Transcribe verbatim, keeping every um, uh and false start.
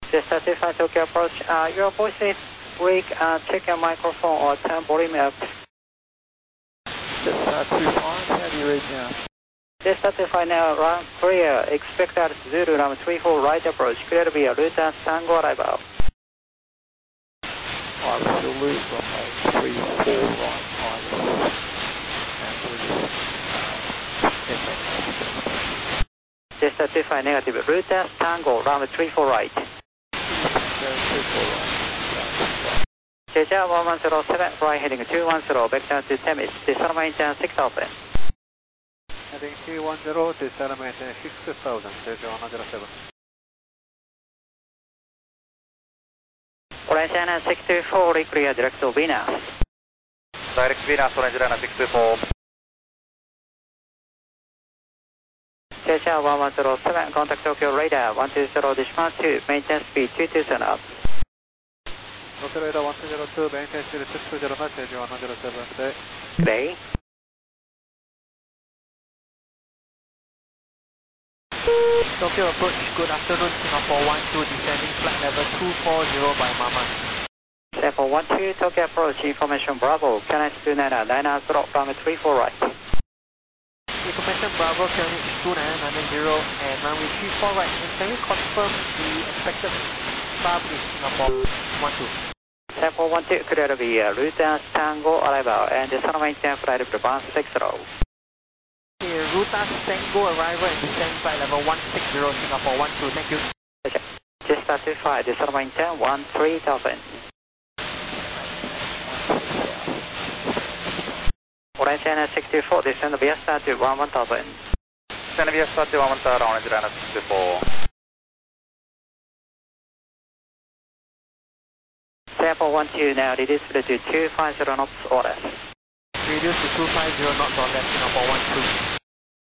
Jetstar two five Tokyo approach. Uh, your voice is weak. Uh, check your microphone or turn volume up. Jetstar two five, how do you read now? Jetstar two five now, run clear. Expect at Zulu runway three four right approach. Clear to be a Ruta Tango arrival. Absolute runway three four right, Iris. And British. Jetstar two five negative. Ruta Tango runway three four right. three four right. Jeja one one zero seven, fly heading two one zero, vector to Temis. Descent maintain six thousand. Heading two one zero, descent maintain six thousand, Jeja one zero seven. Orange Liner six two four, clear direct to Venus. Direct Venus, Orange Liner six two four. Jeja one one zero seven, contact Tokyo radar one two zero, decimal two, maintain speed two two zero knots. Tokyo radar one two zero two, maintain speed two two zero knots, Jeja one zero seven, today. Today. Tokyo approach, good afternoon, Singapore one two, descending flight level two four zero by Mama. Singapore one two, Tokyo approach, information Bravo, K N H two nine nine nine zero, runway three four right. Information Bravo, K N H two nine nine zero and runway three four right. And can we confirm the expected start is Singapore one two? Singapore one two, clear to be uh, Ruta Tango arrival and descent maintain flight level one six zero. Ruta Tango arrival and descent flight level one six zero, Singapore one two, thank you. Okay. Jetstar two five, descent maintain one three thousand. Orange Liner six two four, descend via start to one one thousand. Descend via start to one one thousand, Orange Liner six two four. Singapore one two now reduce to two five zero knots or less. Reduce to two five zero knots or less, Singapore one two.